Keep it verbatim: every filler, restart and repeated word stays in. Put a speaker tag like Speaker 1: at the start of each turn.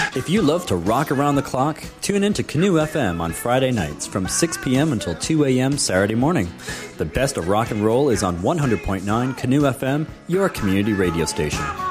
Speaker 1: If you love to rock around the clock, tune in to Canoe F M on Friday nights from six p.m. until two a.m. Saturday morning. The best of rock and roll is on one hundred point nine Canoe F M, your community radio station.